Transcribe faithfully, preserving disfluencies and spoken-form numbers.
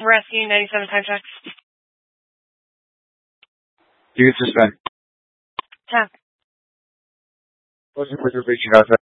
Rescue ninety-seven time check. You can suspend. Tap. Wasn't with your reaching out.